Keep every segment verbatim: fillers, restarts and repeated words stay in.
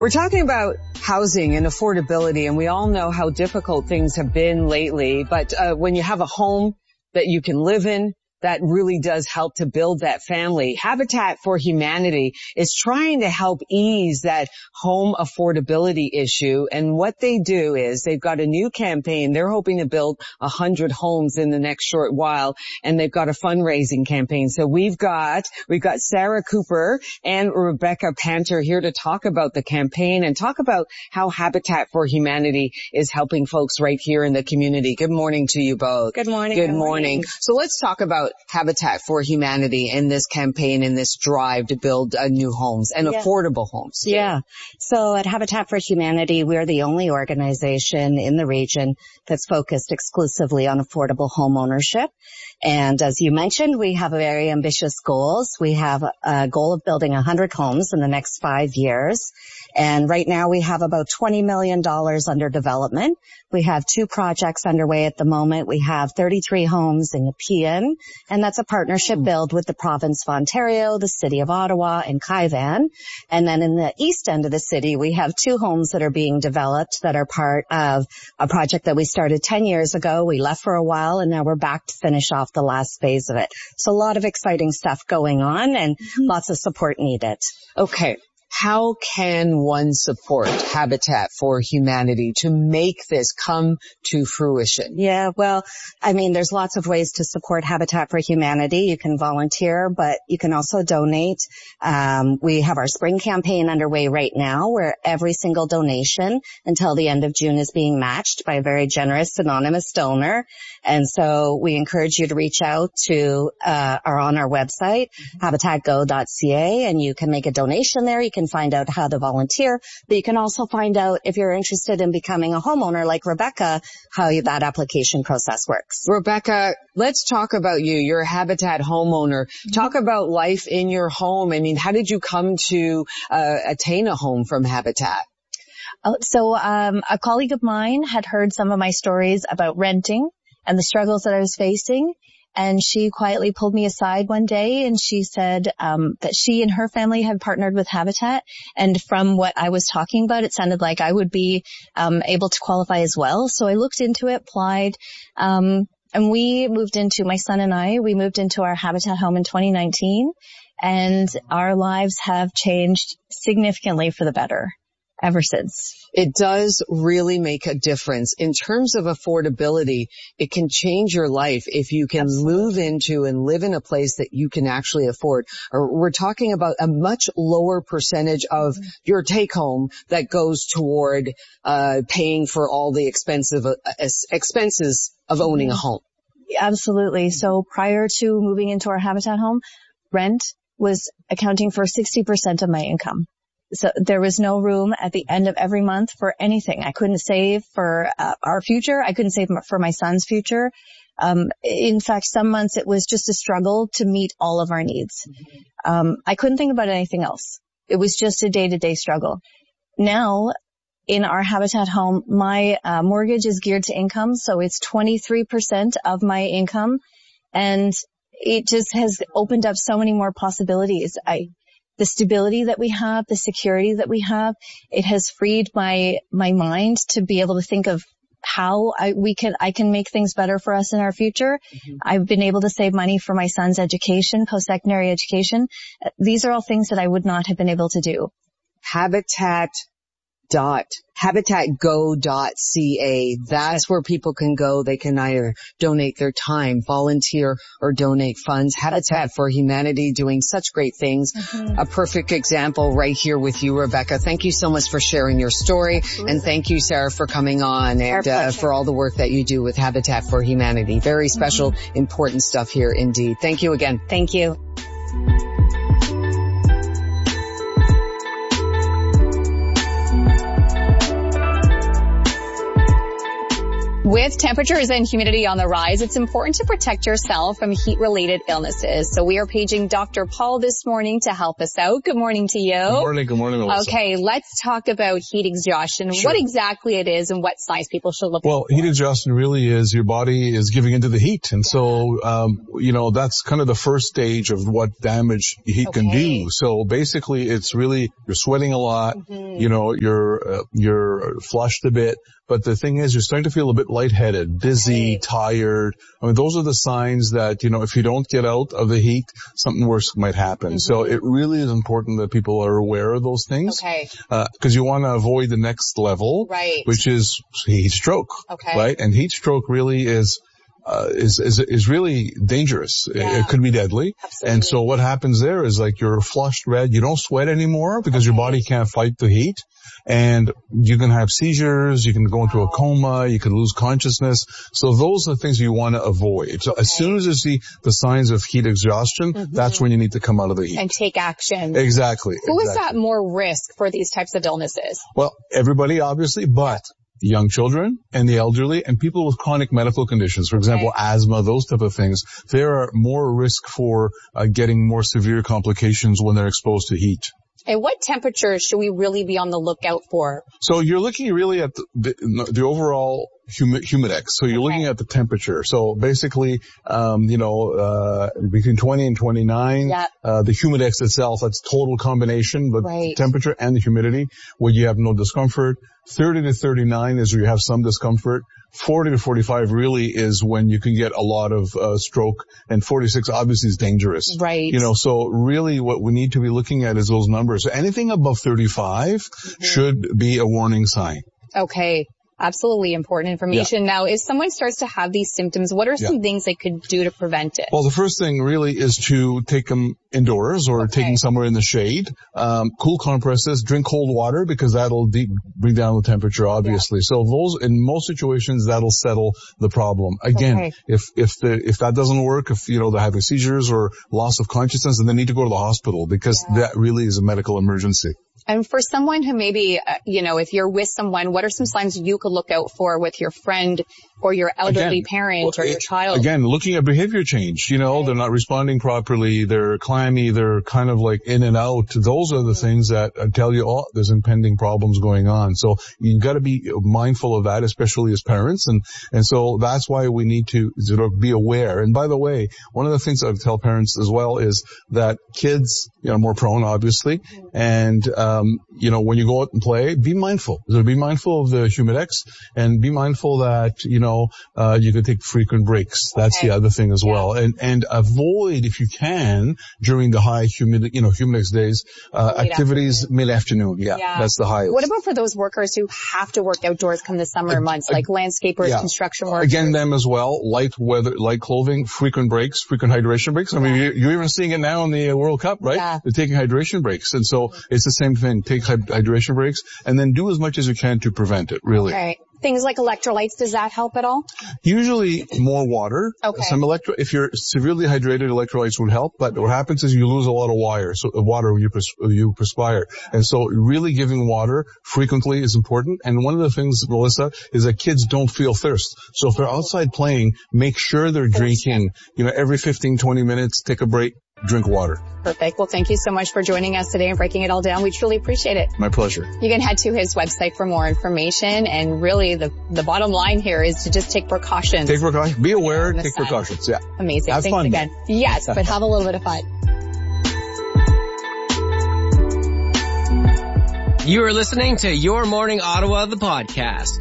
We're talking about housing and affordability, and we all know how difficult things have been lately. But uh, when you have a home that you can live in, that really does help to build that family. Habitat for Humanity is trying to help ease that home affordability issue. And what they do is they've got a new campaign. They're hoping to build a hundred homes in the next short while. And they've got a fundraising campaign. So we've got, we've got Sarah Cooper and Rebecca Panter here to talk about the campaign and talk about how Habitat for Humanity is helping folks right here in the community. Good morning to you both. Good morning. Good, Good morning. morning. So let's talk about Habitat for Humanity in this campaign, in this drive to build uh, new homes and yeah. affordable homes. Yeah. So at Habitat for Humanity, we're the only organization in the region that's focused exclusively on affordable home ownership. And as you mentioned, we have very ambitious goals. We have a goal of building one hundred homes in the next five years. And right now we have about twenty million dollars under development. We have two projects underway at the moment. We have thirty-three homes in Nepean, and that's a partnership build with the province of Ontario, the city of Ottawa, and Kaivan. And then in the east end of the city, we have two homes that are being developed that are part of a project that we started ten years ago. We left for a while, and now we're back to finish off the last phase of it. So a lot of exciting stuff going on and mm-hmm. lots of support needed. Okay. How can one support Habitat for Humanity to make this come to fruition? Yeah, well, I mean, there's lots of ways to support Habitat for Humanity. You can volunteer, but you can also donate. Um, we have our spring campaign underway right now where every single donation until the end of June is being matched by a very generous anonymous donor. And so we encourage you to reach out to, uh, or on our website, habitat go dot c a, and you can make a donation there. You can find out how to volunteer, but you can also find out if you're interested in becoming a homeowner like Rebecca, how you, that application process works. Rebecca, let's talk about you. You're a Habitat homeowner. Mm-hmm. Talk about life in your home. I mean, how did you come to uh, attain a home from Habitat? Oh, so um, a colleague of mine had heard some of my stories about renting and the struggles that I was facing. And she quietly pulled me aside one day and she said um that she and her family had partnered with Habitat. And from what I was talking about, it sounded like I would be um able to qualify as well. So I looked into it, applied, um and we moved into, my son and I, we moved into our Habitat home in twenty nineteen. And our lives have changed significantly for the better ever since. It does really make a difference. In terms of affordability, it can change your life if you can Absolutely. move into and live in a place that you can actually afford. Or we're talking about a much lower percentage of mm-hmm. your take home that goes toward uh paying for all the expensive uh, expenses of owning mm-hmm. a home. Absolutely. So prior to moving into our Habitat home, rent was accounting for sixty percent of my income. So there was no room at the end of every month for anything. I couldn't save for uh, our future. I couldn't save for my son's future. Um, in fact, some months it was just a struggle to meet all of our needs. Um, I couldn't think about anything else. It was just a day-to-day struggle. Now, in our Habitat home, my uh, mortgage is geared to income, so it's twenty-three percent of my income, and it just has opened up so many more possibilities. I The stability that we have, the security that we have, it has freed my, my mind to be able to think of how I, we can, I can make things better for us in our future. Mm-hmm. I've been able to save money for my son's education, post-secondary education. These are all things that I would not have been able to do. Habitat dot habitat go dot c a. That's where people can go. They can either donate their time, volunteer, or donate funds. Habitat for Humanity doing such great things. Mm-hmm. A perfect example right here with you, Rebecca. Thank you so much for sharing your story. Absolutely. And thank you, Sarah, for coming on and uh, for all the work that you do with Habitat for Humanity. Very special, mm-hmm. important stuff here indeed. Thank you again. Thank you. With temperatures and humidity on the rise, it's important to protect yourself from heat-related illnesses. So we are paging Doctor Paul this morning to help us out. Good morning to you. Good morning. Good morning, Melissa. Okay, let's talk about heat exhaustion, Sure. what exactly it is and what signs people should look Well, for. heat exhaustion really is your body is giving into the heat. And so, um, you know, that's kind of the first stage of what damage heat Okay. can do. So basically it's really, you're sweating a lot, Mm-hmm. you know, you're, uh, you're flushed a bit. But the thing is, you're starting to feel a bit lightheaded, dizzy, Right. tired. I mean, those are the signs that, you know, if you don't get out of the heat, something worse might happen. Mm-hmm. So it really is important that people are aware of those things. Okay. Uh, cause you want to avoid the next level. Right. Which is heat stroke. Okay. Right? And heat stroke really is, uh, is, is, is really dangerous. Yeah. It, it could be deadly. Absolutely. And so what happens there is like you're flushed red. You don't sweat anymore because your body can't fight the heat. And you can have seizures, you can go into a coma, you can lose consciousness. So those are the things you want to avoid. So Okay. as soon as you see the signs of heat exhaustion, Mm-hmm. that's when you need to come out of the heat. And take action. Exactly. Who is exactly. at more risk for these types of illnesses? Well, everybody obviously, but young children and the elderly and people with chronic medical conditions, for example, Okay. asthma, those type of things, there are more risk for uh, getting more severe complications when they're exposed to heat. And what temperatures should we really be on the lookout for? So you're looking really at the, the, the overall humi- humidex. So you're Okay. looking at the temperature. So basically, um, you know, uh, between twenty and twenty-nine, Yeah. uh, the humidex itself, that's total combination, but Right. temperature and the humidity, where you have no discomfort. thirty to thirty-nine is where you have some discomfort. forty to forty-five really is when you can get a lot of uh, stroke, and forty-six obviously is dangerous. Right. You know, so really what we need to be looking at is those numbers. So anything above thirty-five Mm-hmm. should be a warning sign. Okay. Absolutely important information. Now, if someone starts to have these symptoms, what are some Yeah. things they could do to prevent it? Well, the first thing really is to take them indoors or Okay. take them somewhere in the shade. Um, cool compresses, drink cold water because that'll deep, bring down the temperature, obviously. So those, in most situations, that'll settle the problem. Again, Okay. if, if the, if that doesn't work, if, you know, they're having seizures or loss of consciousness, then they need to go to the hospital because Yeah. that really is a medical emergency. And for someone who maybe, uh, you know, if you're with someone, what are some signs you could look out for with your friend or your elderly Again, parent well, or your it- child? Again, looking at behavior change, you know, Right. they're not responding properly, they're clammy, they're kind of like in and out. Those are the things that uh, tell you, oh, there's impending problems going on. So you got to be mindful of that, especially as parents. And, and so that's why we need to sort of be aware. And by the way, one of the things I tell parents as well is that kids, you know, are more prone, obviously. And, um, you know, when you go out and play, be mindful. So be mindful of the humidex and be mindful that, you know, uh, you can take frequent breaks. That's Okay. the other thing as Yeah. well. And, and avoid, if you can, during the high humid, you know, humidex days, uh, Late activities mid-afternoon. Yeah, Yeah. that's the highest. What about for those workers who have to work outdoors come the summer months, like landscapers, yeah. construction workers? Again, them as well. Light weather, light clothing, frequent breaks, frequent hydration breaks. I mean, you- you're even seeing it now in the World Cup, right? Yeah. They're taking hydration breaks. And so it's the same thing. Take hy- hydration breaks and then do as much as you can to prevent it, really. Okay. Things like electrolytes, does that help at all? Usually more water. Okay. Some electro, if you're severely hydrated, electrolytes would help, but what happens is you lose a lot of wire, so uh, water when you, pers- you perspire. And so really giving water frequently is important. And one of the things, Melissa, is that kids don't feel thirst. So if they're outside playing, make sure they're drinking, you know, every fifteen, twenty minutes, take a break, drink water. Perfect. Well, thank you so much for joining us today and breaking it all down. We truly appreciate it. My pleasure. You can head to his website for more information. And really, the, the bottom line here is to just take precautions. Take precautions. Be aware, In the take sun. precautions. Yeah. Amazing. Have Thanks fun. again. Yes, but have a little bit of fun. You are listening to Your Morning Ottawa, the podcast.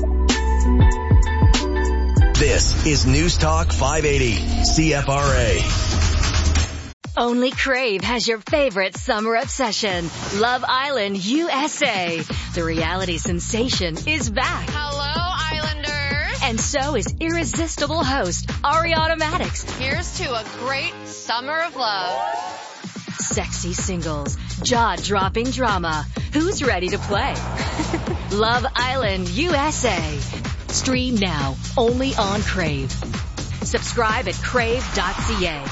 This is News Talk five eighty, C F R A. Only Crave has your favorite summer obsession, Love Island U S A. The reality sensation is back. Hello, Islanders. And so is irresistible host Ariana Maddox. Here's to a great summer of love. Sexy singles, jaw-dropping drama. Who's ready to play? Love Island U S A. Stream now, only on Crave. Subscribe at crave dot c a.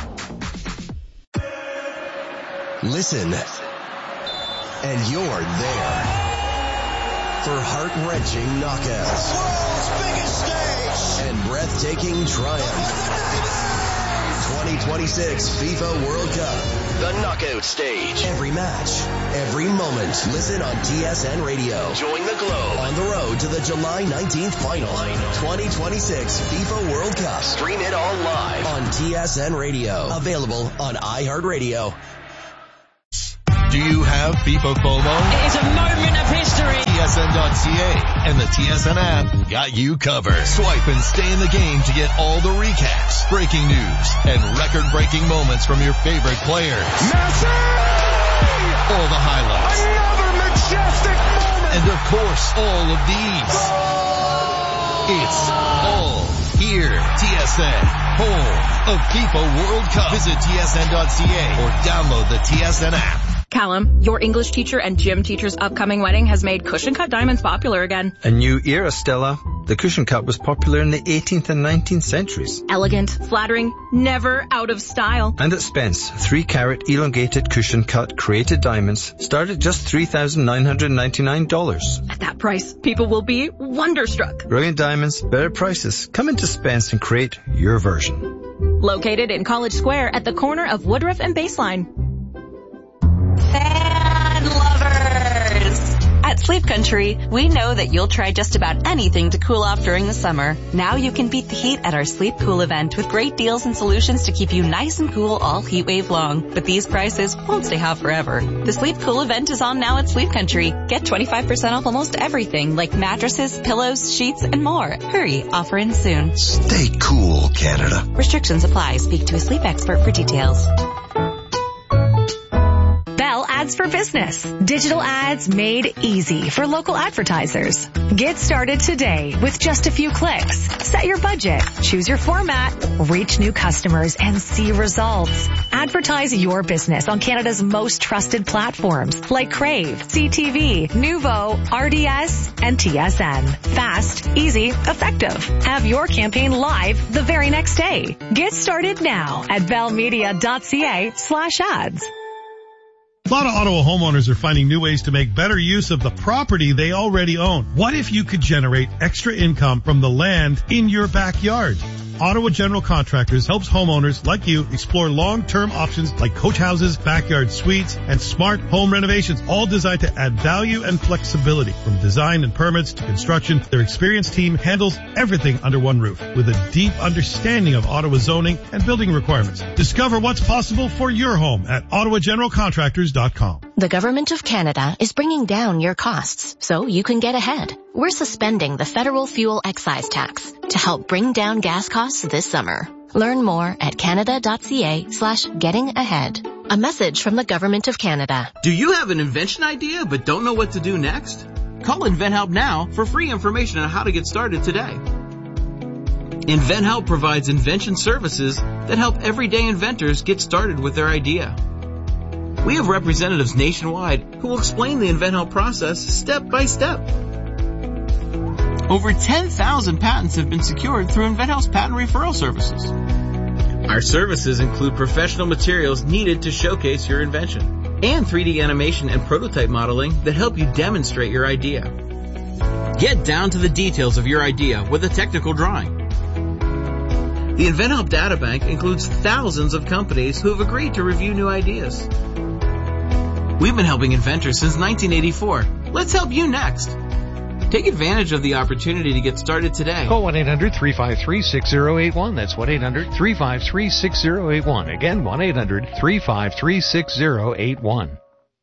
Listen, and you're there. for heart-wrenching knockouts. The world's biggest stage. And breathtaking triumph. twenty twenty-six FIFA World Cup. The knockout stage. Every match, every moment. Listen on T S N Radio. Join the Globe on the road to the July nineteenth final. twenty twenty-six FIFA World Cup. Stream it all live on T S N Radio. Available on iHeartRadio. Do you have FIFA FOMO? It is a moment of history. T S N dot C A and the T S N app got you covered. Swipe and stay in the game to get all the recaps, breaking news, and record-breaking moments from your favorite players. Messi! All the highlights. Another majestic moment. And of course, all of these. Oh! It's all here. T S N, home of FIFA World Cup. Visit T S N dot C A or download the T S N app. Callum, your English teacher and gym teacher's upcoming wedding has made cushion cut diamonds popular again. A new era, Stella. The cushion cut was popular in the eighteenth and nineteenth centuries. Elegant, flattering, never out of style. And at Spence, three carat elongated cushion cut created diamonds start at just three thousand nine hundred ninety-nine dollars. At that price, people will be wonderstruck. Brilliant diamonds, better prices. Come into Spence and create your version. Located in College Square at the corner of Woodruff and Baseline. Fan lovers! At Sleep Country, we know that you'll try just about anything to cool off during the summer. Now you can beat the heat at our Sleep Cool event with great deals and solutions to keep you nice and cool all heat wave long. But these prices won't stay hot forever. The Sleep Cool event is on now at Sleep Country. Get twenty-five percent off almost everything like mattresses, pillows, sheets, and more. Hurry, offer ends soon. Stay cool, Canada. Restrictions apply. Speak to a sleep expert for details. Bell Ads for Business. Digital ads made easy for local advertisers. Get started today with just a few clicks. Set your budget, choose your format, reach new customers, and see results. Advertise your business on Canada's most trusted platforms like Crave, C T V, Nuvo, R D S, and T S N. Fast, easy, effective. Have your campaign live the very next day. Get started now at bellmedia dot c a slash ads. A lot of Ottawa homeowners are finding new ways to make better use of the property they already own. What if you could generate extra income from the land in your backyard? Ottawa General Contractors helps homeowners like you explore long-term options like coach houses, backyard suites, and smart home renovations, all designed to add value and flexibility. From design and permits to construction, their experienced team handles everything under one roof with a deep understanding of Ottawa zoning and building requirements. Discover what's possible for your home at ottawa general contractors dot com. The Government of Canada is bringing down your costs so you can get ahead. We're suspending the federal fuel excise tax to help bring down gas costs this summer. Learn more at canada dot c a slash getting ahead. A message from the Government of Canada. Do you have an invention idea but don't know what to do next? Call InventHelp now for free information on how to get started today. InventHelp provides invention services that help everyday inventors get started with their idea. We have representatives nationwide who will explain the InventHelp process step by step. Over ten thousand patents have been secured through InventHelp's patent referral services. Our services include professional materials needed to showcase your invention and three D animation and prototype modeling that help you demonstrate your idea. Get down to the details of your idea with a technical drawing. The InventHelp Databank includes thousands of companies who have agreed to review new ideas. We've been helping inventors since nineteen eighty-four. Let's help you next. Take advantage of the opportunity to get started today. Call one eight hundred three five three six zero eight one. That's one eight hundred three five three six zero eight one. Again, one eight hundred three five three six zero eight one.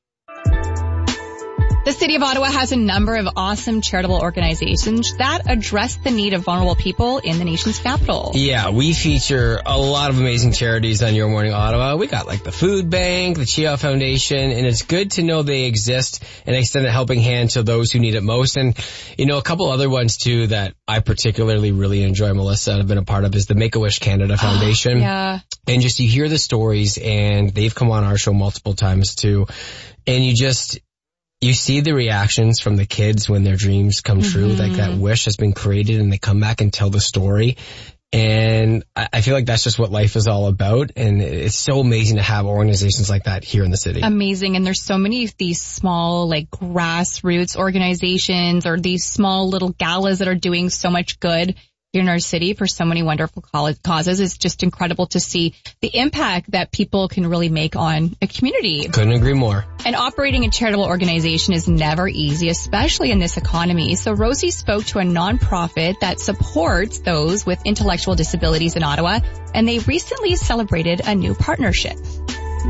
The City of Ottawa has a number of awesome charitable organizations that address the need of vulnerable people in the nation's capital. Yeah, we feature a lot of amazing charities on Your Morning Ottawa. We got like the Food Bank, the Chia Foundation, and it's good to know they exist and extend a helping hand to those who need it most. And, you know, a couple other ones too that I particularly really enjoy, Melissa, and I've been a part of is the Make-A-Wish Canada Foundation. Yeah. And just you hear the stories, and they've come on our show multiple times too, and you just... You see the reactions from the kids when their dreams come true, mm-hmm. like that wish has been created and they come back and tell the story. And I feel like that's just what life is all about. And it's so amazing to have organizations like that here in the city. Amazing. And there's so many of these small, like, grassroots organizations or these small little galas that are doing so much good here in our city for so many wonderful causes. It's just incredible to see the impact that people can really make on a community. Couldn't agree more. And operating a charitable organization is never easy, especially in this economy. So Rosie spoke to a nonprofit that supports those with intellectual disabilities in Ottawa, and they recently celebrated a new partnership.